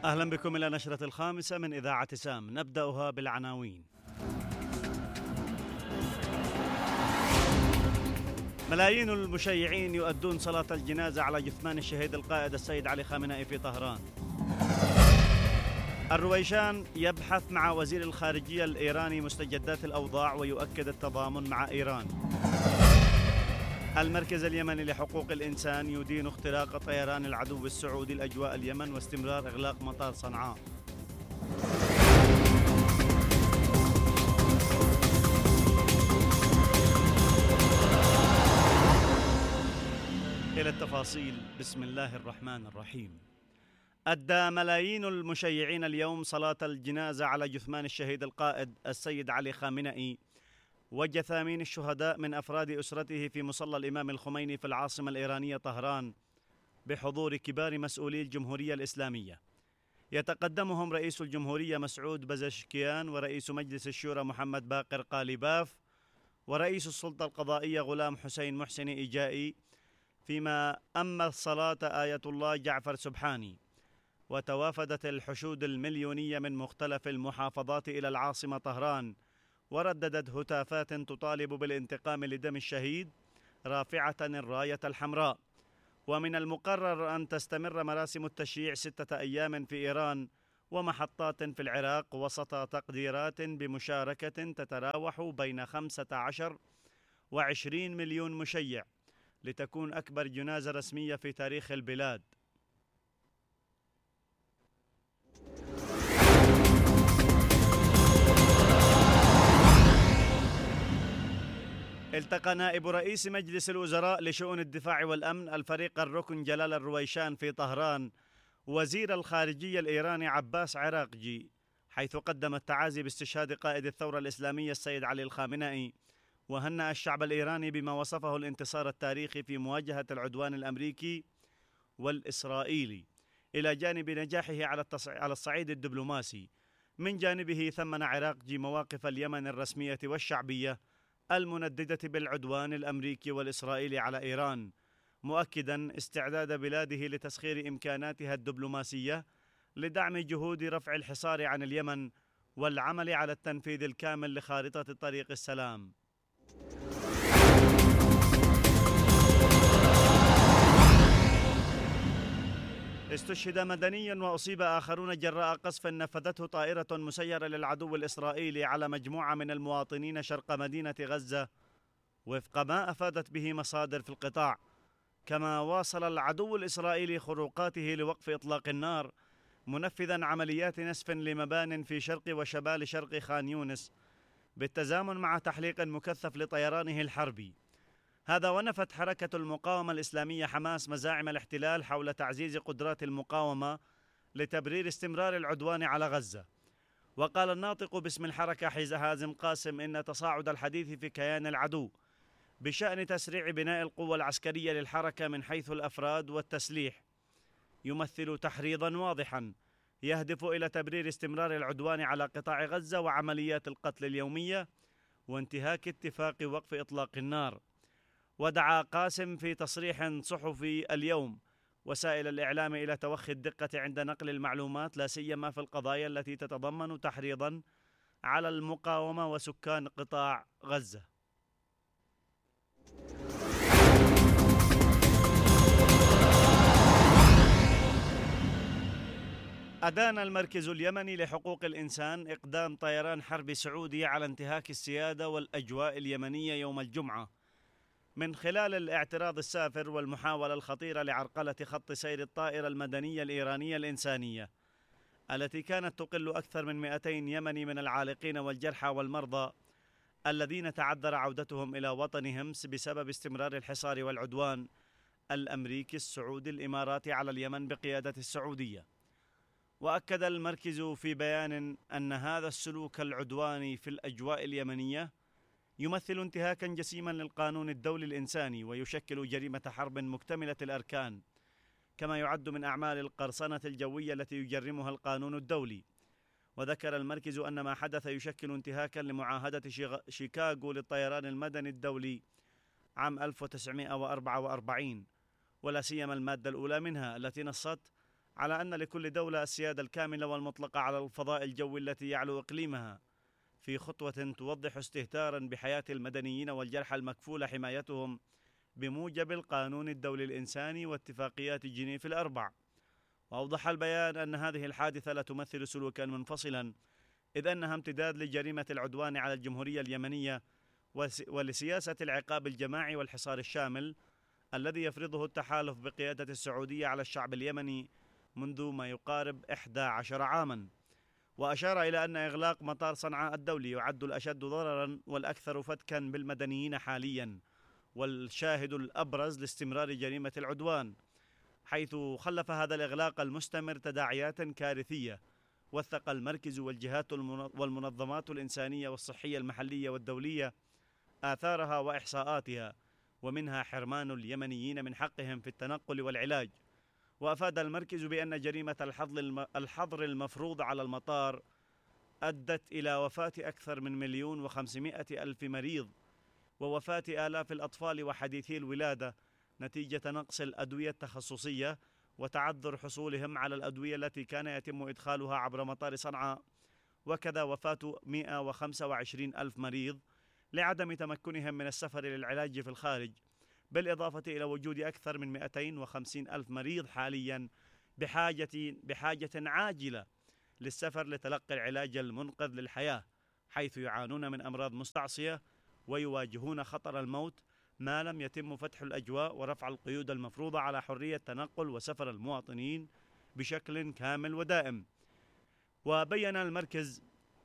أهلا بكم إلى نشرة الخامسة من إذاعة سام، نبدأها بالعناوين. ملايين المشيعين يؤدون صلاة الجنازة على جثمان الشهيد القائد السيد علي خامنئي في طهران. الرويشان يبحث مع وزير الخارجية الإيراني مستجدات الأوضاع ويؤكد التضامن مع إيران. المركز اليمني لحقوق الإنسان يدين اختراق طيران العدو السعودي الأجواء اليمن واستمرار إغلاق مطار صنعاء. إلى التفاصيل. بسم الله الرحمن الرحيم. أدى ملايين المشيعين اليوم صلاة الجنازة على جثمان الشهيد القائد السيد علي خامنئي وجثامين الشهداء من أفراد أسرته في مصلى الإمام الخميني في العاصمة الإيرانية طهران بحضور كبار مسؤولي الجمهورية الإسلامية. يتقدمهم رئيس الجمهورية مسعود بزشكيان، ورئيس مجلس الشورى محمد باقر قالباف، ورئيس السلطة القضائية غلام حسين محسن إيجائي، فيما أما الصلاة آية الله جعفر سبحاني. وتوافدت الحشود المليونية من مختلف المحافظات إلى العاصمة طهران، ورددت هتافات تطالب بالانتقام لدم الشهيد رافعة الراية الحمراء. ومن المقرر أن تستمر مراسم التشييع 6 أيام في إيران ومحطات في العراق، وسط تقديرات بمشاركة تتراوح بين 15 و20 مليون مشيع، لتكون أكبر جنازة رسمية في تاريخ البلاد. التقى نائب رئيس مجلس الوزراء لشؤون الدفاع والأمن الفريق الركن جلال الرويشان في طهران وزير الخارجية الإيراني عباس عراقجي، حيث قدم التعازي باستشهاد قائد الثورة الإسلامية السيد علي الخامنئي، وهنأ الشعب الإيراني بما وصفه الانتصار التاريخي في مواجهة العدوان الأمريكي والإسرائيلي، إلى جانب نجاحه على الصعيد الدبلوماسي. من جانبه ثمن عراقجي مواقف اليمن الرسمية والشعبية المنددة بالعدوان الأمريكي والإسرائيلي على إيران، مؤكدا استعداد بلاده لتسخير إمكاناتها الدبلوماسية لدعم جهود رفع الحصار عن اليمن والعمل على التنفيذ الكامل لخارطة طريق السلام. استشهد مدني وأصيب آخرون جراء قصف نفذته طائرة مسيرة للعدو الإسرائيلي على مجموعة من المواطنين شرق مدينة غزة، وفق ما أفادت به مصادر في القطاع. كما واصل العدو الإسرائيلي خروقاته لوقف إطلاق النار، منفذا عمليات نسف لمبان في شرق وشمال شرق خان يونس، بالتزامن مع تحليق مكثف لطيرانه الحربي. هذا ونفت حركة المقاومة الإسلامية حماس مزاعم الاحتلال حول تعزيز قدرات المقاومة لتبرير استمرار العدوان على غزة. وقال الناطق باسم الحركة حازم قاسم إن تصاعد الحديث في كيان العدو بشأن تسريع بناء القوة العسكرية للحركة من حيث الأفراد والتسليح يمثل تحريضا واضحا يهدف إلى تبرير استمرار العدوان على قطاع غزة وعمليات القتل اليومية وانتهاك اتفاق وقف إطلاق النار. ودعا قاسم في تصريح صحفي اليوم وسائل الإعلام إلى توخي الدقة عند نقل المعلومات، لا سيما في القضايا التي تتضمن تحريضا على المقاومة وسكان قطاع غزة. أدان المركز اليمني لحقوق الإنسان إقدام طيران حربي سعودي على انتهاك السيادة والأجواء اليمنية يوم الجمعة، من خلال الاعتراض السافر والمحاولة الخطيرة لعرقلة خط سير الطائرة المدنية الإيرانية الإنسانية، التي كانت تقل أكثر من 200 يمني من العالقين والجرحى والمرضى الذين تعذر عودتهم إلى وطنهم بسبب استمرار الحصار والعدوان الأمريكي السعودي الإماراتي على اليمن بقيادة السعودية. وأكد المركز في بيان أن هذا السلوك العدواني في الأجواء اليمنية يمثل انتهاكا جسيما للقانون الدولي الإنساني، ويشكل جريمة حرب مكتملة الأركان، كما يعد من أعمال القرصنة الجوية التي يجرمها القانون الدولي. وذكر المركز أن ما حدث يشكل انتهاكا لمعاهدة شيكاغو للطيران المدني الدولي عام 1944، ولا سيما المادة الأولى منها التي نصت على أن لكل دولة السيادة الكاملة والمطلقة على الفضاء الجوي التي يعلو إقليمها، في خطوة توضح استهتارا بحياة المدنيين والجرحى المكفول حمايتهم بموجب القانون الدولي الإنساني واتفاقيات جنيف الأربع. وأوضح البيان أن هذه الحادثة لا تمثل سلوكا منفصلا، إذ أنها امتداد لجريمة العدوان على الجمهورية اليمنية ولسياسة العقاب الجماعي والحصار الشامل الذي يفرضه التحالف بقيادة السعودية على الشعب اليمني منذ ما يقارب 11 عاما. وأشار إلى أن إغلاق مطار صنعاء الدولي يعد الأشد ضررا والأكثر فتكا بالمدنيين حاليا، والشاهد الأبرز لاستمرار جريمة العدوان، حيث خلف هذا الإغلاق المستمر تداعيات كارثية. وثق المركز والجهات والمنظمات الإنسانية والصحية المحلية والدولية آثارها وإحصاءاتها، ومنها حرمان اليمنيين من حقهم في التنقل والعلاج. وأفاد المركز بأن جريمة الحظر المفروض على المطار أدت إلى وفاة أكثر من 1,500,000 مريض، ووفاة آلاف الأطفال وحديثي الولادة نتيجة نقص الأدوية التخصصية وتعذر حصولهم على الأدوية التي كان يتم إدخالها عبر مطار صنعاء، وكذا وفاة 125,000 مريض لعدم تمكنهم من السفر للعلاج في الخارج، بالإضافة إلى وجود أكثر من 250,000 مريض حاليا بحاجة عاجلة للسفر لتلقي العلاج المنقذ للحياة، حيث يعانون من أمراض مستعصية ويواجهون خطر الموت ما لم يتم فتح الأجواء ورفع القيود المفروضة على حرية تنقل وسفر المواطنين بشكل كامل ودائم. وبين المركز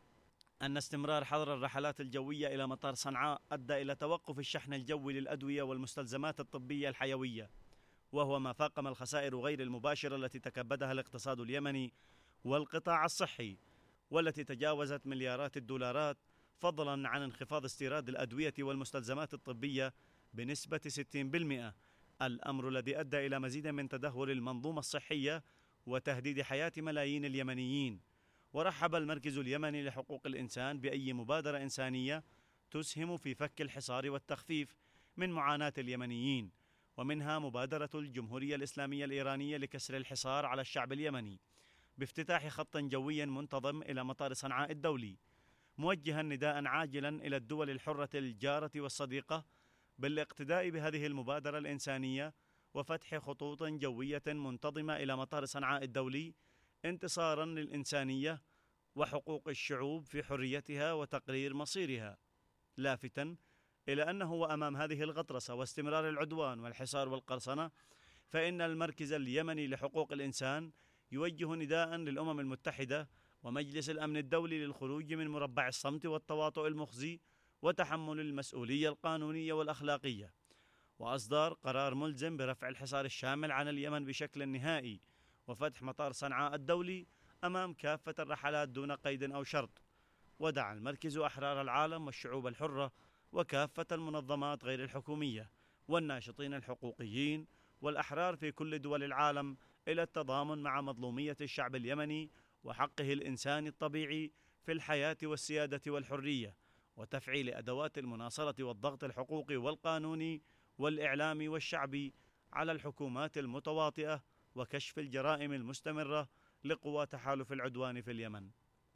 أن استمرار حظر الرحلات الجوية إلى مطار صنعاء أدى إلى توقف الشحن الجوي للأدوية والمستلزمات الطبية الحيوية، وهو ما فاقم الخسائر غير المباشرة التي تكبدها الاقتصاد اليمني والقطاع الصحي، والتي تجاوزت مليارات الدولارات، فضلا عن انخفاض استيراد الأدوية والمستلزمات الطبية بنسبة 60%، الأمر الذي أدى إلى مزيد من تدهور المنظومة الصحية وتهديد حياة ملايين اليمنيين. ورحب المركز اليمني لحقوق الإنسان بأي مبادرة إنسانية تسهم في فك الحصار والتخفيف من معاناة اليمنيين، ومنها مبادرة الجمهورية الإسلامية الإيرانية لكسر الحصار على الشعب اليمني بافتتاح خط جوي منتظم إلى مطار صنعاء الدولي، موجها نداء عاجلا إلى الدول الحرة الجارة والصديقة بالاقتداء بهذه المبادرة الإنسانية وفتح خطوط جوية منتظمة إلى مطار صنعاء الدولي انتصارا للإنسانية وحقوق الشعوب في حريتها وتقرير مصيرها، لافتا إلى أنه وأمام هذه الغطرسة واستمرار العدوان والحصار والقرصنة، فإن المركز اليمني لحقوق الإنسان يوجه نداء للأمم المتحدة ومجلس الأمن الدولي للخروج من مربع الصمت والتواطؤ المخزي وتحمل المسؤولية القانونية والأخلاقية، وأصدار قرار ملزم برفع الحصار الشامل عن اليمن بشكل نهائي وفتح مطار صنعاء الدولي أمام كافة الرحلات دون قيد أو شرط. ودعا المركز أحرار العالم والشعوب الحرة وكافة المنظمات غير الحكومية والناشطين الحقوقيين والأحرار في كل دول العالم إلى التضامن مع مظلومية الشعب اليمني وحقه الإنساني الطبيعي في الحياة والسيادة والحرية، وتفعيل أدوات المناصرة والضغط الحقوقي والقانوني والإعلامي والشعبي على الحكومات المتواطئة وكشف الجرائم المستمرة لقوى تحالف العدوان في اليمن.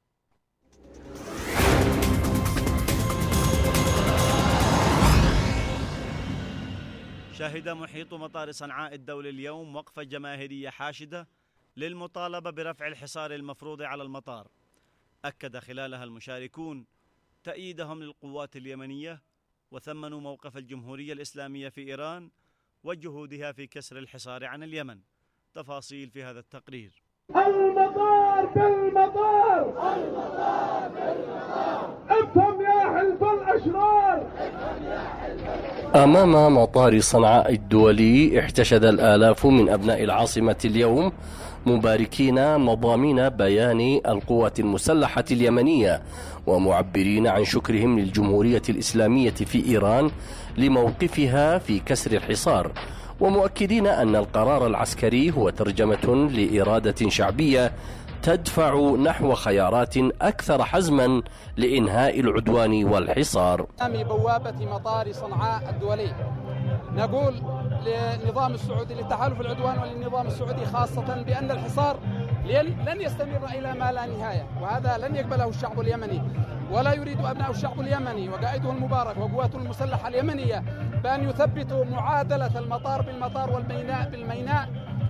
شهد محيط مطار صنعاء الدولي اليوم وقفة جماهيرية حاشدة للمطالبة برفع الحصار المفروض على المطار. أكد خلالها المشاركون تأييدهم للقوات اليمنية وثمنوا موقف الجمهورية الإسلامية في إيران وجهودها في كسر الحصار عن اليمن. تفاصيل في هذا التقرير. المطار بالمطار، المطار بالمطار، افهم يا حلف الأشرار. أمام مطار صنعاء الدولي احتشد الآلاف من أبناء العاصمة اليوم مباركين مضامين بيان القوات المسلحة اليمنية ومعبرين عن شكرهم للجمهورية الإسلامية في إيران لموقفها في كسر الحصار، ومؤكدين أن القرار العسكري هو ترجمة لإرادة شعبية تدفع نحو خيارات أكثر حزما لإنهاء العدوان والحصار. أمام بوابة مطار صنعاء الدولي نقول للنظام السعودي، للتحالف العدوان وللنظام السعودي خاصة، بأن الحصار لن يستمر إلى ما لا نهاية، وهذا لن يقبله الشعب اليمني، ولا يريد أبناء الشعب اليمني وقائده المبارك وقواته المسلحة اليمنية بأن يثبتوا معادلة المطار بالمطار والميناء بالميناء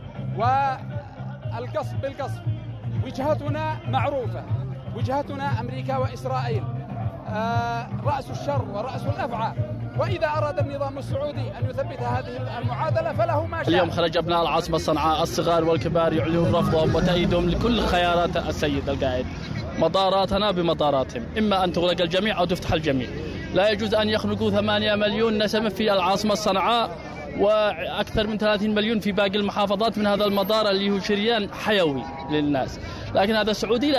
والقصف بالقصف. وجهتنا معروفة، وجهتنا أمريكا وإسرائيل رأس الشر ورأس الأفعى، وإذا أراد النظام السعودي أن يثبت هذه المعادلة فله ما شاء. اليوم خرج أبناء العاصمة صنعاء الصغار والكبار يعلنون رفضهم وتأييدهم لكل خيارات السيد القائد. مطاراتنا بمطاراتهم، إما أن تغلق الجميع أو تفتح الجميع. لا يجوز أن يخلقوا 8 مليون نسمة في العاصمة صنعاء وأكثر من 30 مليون في باقي المحافظات من هذا المطار اللي هو شريان حيوي للناس. لكن هذا السعودي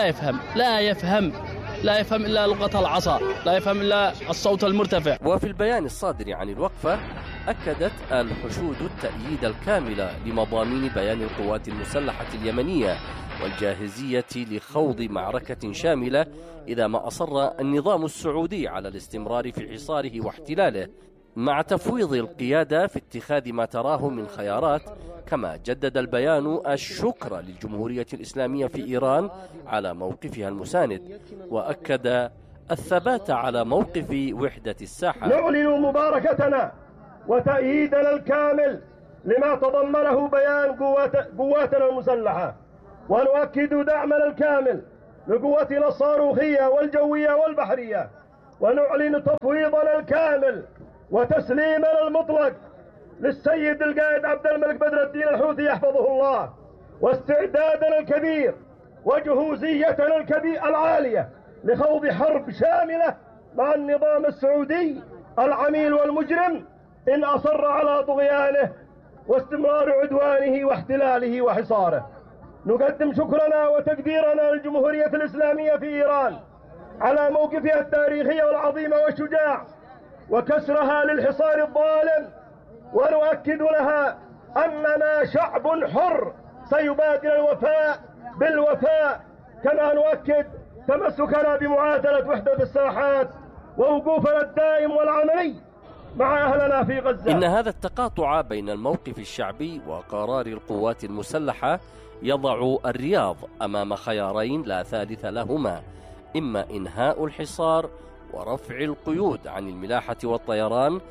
لا يفهم إلا لغة العصا، لا يفهم إلا الصوت المرتفع. وفي البيان الصادر عن الوقفة أكدت الحشود التأييد الكامل لمضامين بيان القوات المسلحة اليمنية والجاهزية لخوض معركة شاملة إذا ما أصر النظام السعودي على الاستمرار في حصاره واحتلاله، مع تفويض القيادة في اتخاذ ما تراه من خيارات. كما جدد البيان الشكر للجمهورية الإسلامية في إيران على موقفها المساند، وأكد الثبات على موقف وحدة الساحة. نعلن مباركتنا وتأييدنا الكامل لما تضمنه بيان قواتنا المسلحة، ونؤكد دعمنا الكامل لقواتنا الصاروخية والجوية والبحرية، ونعلن تفويضنا الكامل وتسليمنا المطلق للسيد القائد عبد الملك بدر الدين الحوثي يحفظه الله، واستعدادنا الكبير وجهوزيتنا العالية لخوض حرب شاملة مع النظام السعودي العميل والمجرم إن أصر على طغيانه واستمرار عدوانه واحتلاله وحصاره. نقدم شكرنا وتقديرنا للجمهورية الإسلامية في إيران على موقفها التاريخي والعظيم والشجاع وكسرها للحصار الظالم، ونؤكد لها أننا شعب حر سيبادر الوفاء بالوفاء، كما نؤكد تمسكنا بمعادلة وحدة الساحات ووقوفنا الدائم والعملي مع أهلنا في غزة. إن هذا التقاطع بين الموقف الشعبي وقرار القوات المسلحة يضع الرياض أمام خيارين لا ثالث لهما، إما إنهاء الحصار ورفع القيود عن الملاحة والطيران،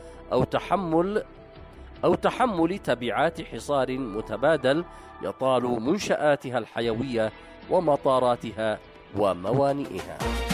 أو تحمل تبعات حصار متبادل يطال منشآتها الحيوية ومطاراتها وموانئها.